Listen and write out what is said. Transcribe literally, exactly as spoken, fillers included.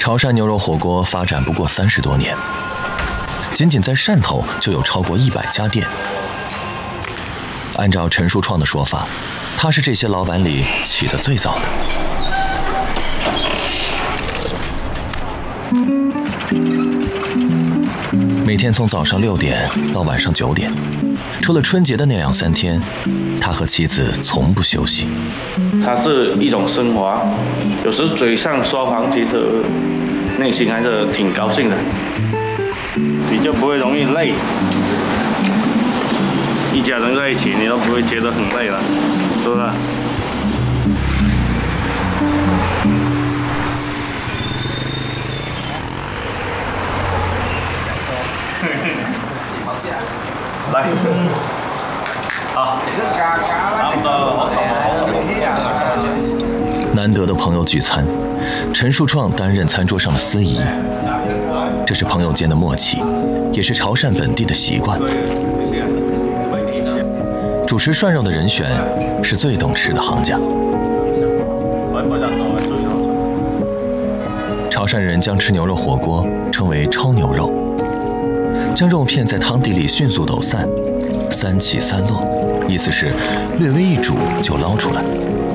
潮汕牛肉火锅发展不过三十多年，仅仅在汕头就有超过一百家店。按照陈树创的说法，他是这些老板里起得最早的。每天从早上六点到晚上九点，除了春节的那两三天，他和妻子从不休息。 它是一种升华，有时嘴上说谎，其实内心还是挺高兴的，你就不会容易累。一家人在一起，你都不会觉得很累了，是不是？来，好，差不多，好爽好爽。 难得的朋友聚餐，陈树创担任餐桌上的司仪，这是朋友间的默契，也是潮汕本地的习惯。主持涮肉的人选是最懂吃的行家。潮汕人将吃牛肉火锅称为抄牛肉，将肉片在汤底里迅速抖散，三起三落，意思是略微一煮就捞出来。